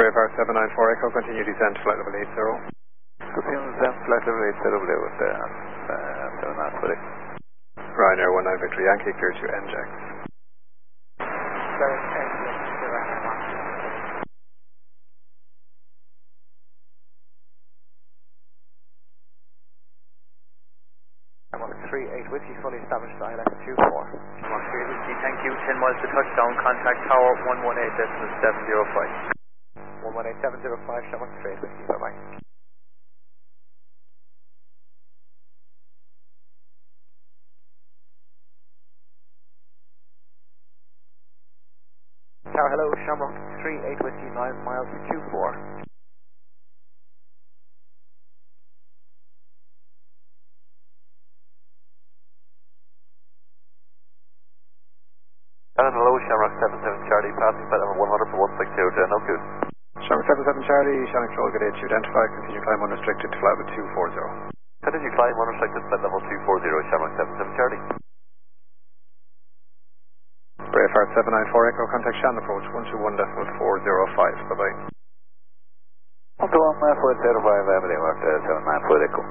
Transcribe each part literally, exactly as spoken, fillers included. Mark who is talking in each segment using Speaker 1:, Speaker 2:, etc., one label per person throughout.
Speaker 1: Brave seven nine four Echo, continue descent flight level eight zero.
Speaker 2: Continue descent flight level eight zero, Bravo with uh, uh, seven nine four Echo.
Speaker 1: Ryanair one nine Victory Yankee, clear to N J A X.
Speaker 2: three eight Whiskey, fully established I L S two four.
Speaker 3: one three eight Whiskey, thank you, ten miles to touchdown, contact tower one one eight decimal seven zero five.
Speaker 2: one one eight seven zero five, Shamrock three eight Whiskey, bye bye. Tower, hello, Shamrock three eight Whiskey, nine miles to Q four. Hello, Shamrock seven seven Charlie, passing flight number one hundred for one six zero, General Good.
Speaker 1: Shamrock seven seven Charlie, Shannon Control, get eight to identify, continue climb unrestricted to flight level two four zero.
Speaker 2: Continue climb unrestricted, flight level two four zero, Shamrock seven seven Charlie.
Speaker 1: Brave seven nine four Echo, contact Shannon approach one two one decimal four zero five, bye bye.
Speaker 2: one two one four zero five, Bravo seven nine four Echo.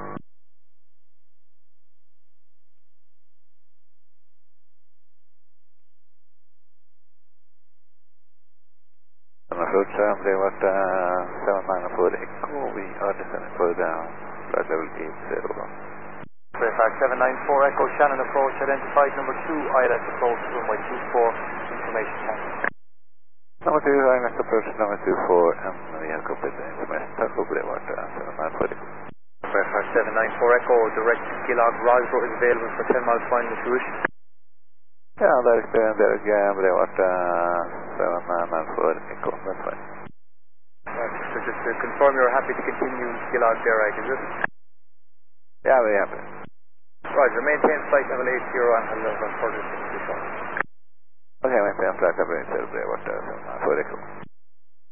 Speaker 2: Approach Bravo seven nine four Echo, we are descending for the flight level eight zero.
Speaker 3: Brave seven nine four Echo, Shannon approach, identified number two, I L S approach, runway two four, information tank.
Speaker 2: Number two, I L S approach, number two four, and we have completed the information tank for Bravo seven nine four Echo.
Speaker 3: Brave seven nine four Echo, direct Gilog Rosborough is available for ten miles final if you wish.
Speaker 2: Yeah, direct, uh, direct, uh, Bravo seven nine four Echo, that's fine.
Speaker 3: Right, so just to confirm you're happy to continue Gilog there, right, is it?
Speaker 2: Yeah, very happy.
Speaker 3: Roger, maintain flight level eight zero and hello run further to the short.
Speaker 2: Okay, maintain flight level eight zero, Bravo seven nine four Echo.